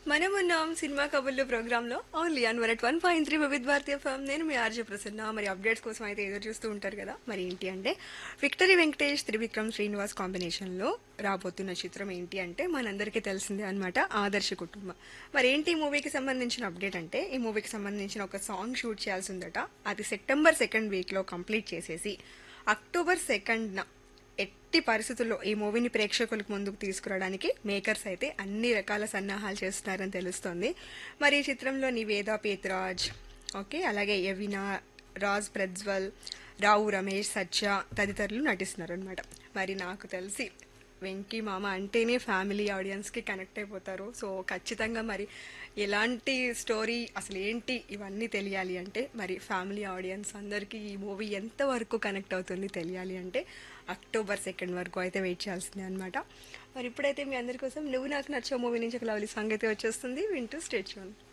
మనమున్నాం సినిమా కబుర్లు ప్రోగ్రాంలో ఓన్లీ అన్ 101.3 వివిధ భారతీయ ఫామ్. నేను మీ ఆర్జే ప్రసన్న. మరి అప్డేట్స్ కోసం అయితే ఎదురు చూస్తూ ఉంటారు కదా. మరి ఏంటి అంటే విక్టరీ వెంకటేష్ త్రివిక్రమ్ శ్రీనివాస్ కాంబినేషన్లో రాబోతున్న చిత్రం ఏంటి అంటే మనందరికీ తెలిసిందే అనమాట, ఆదర్శ కుటుంబం. మరి ఏంటి ఈ మూవీకి సంబంధించిన అప్డేట్ అంటే ఈ మూవీకి సంబంధించిన ఒక సాంగ్ షూట్ చేయాల్సి ఉందట. అది సెప్టెంబర్ 2nd వీక్లో కంప్లీట్ చేసేసి అక్టోబర్ 2nd ఎట్టి పరిస్థితుల్లో ఈ మూవీని ప్రేక్షకులకు ముందుకు తీసుకురావడానికి మేకర్స్ అయితే అన్ని రకాల సన్నాహాలు చేస్తున్నారని తెలుస్తోంది. మరి ఈ చిత్రంలో నివేదా పేత్రాజ్, ఓకే, అలాగే యవినా, రాజ్ ప్రజ్వల్, రావు రమేష్, సత్య తదితరులు నటిస్తున్నారు అనమాట. మరి నాకు తెలిసి వెంకీ మామ అంటేనే ఫ్యామిలీ ఆడియన్స్కి కనెక్ట్ అయిపోతారు. సో ఖచ్చితంగా మరి ఎలాంటి స్టోరీ అసలు ఏంటి ఇవన్నీ తెలియాలి అంటే మరి ఫ్యామిలీ ఆడియన్స్ అందరికీ ఈ మూవీ ఎంతవరకు కనెక్ట్ అవుతుంది తెలియాలి అంటే అక్టోబర్ 2nd వరకు అయితే వెయిట్ చేయాల్సిందే అనమాట. మరి ఇప్పుడైతే మీ అందరి కోసం నువ్వు నాకు నచ్చే మూవీ నుంచి ఒక లవ్లీ సాంగ్ అయితే వచ్చేస్తుంది, వింటూ స్టే ట్యూన్.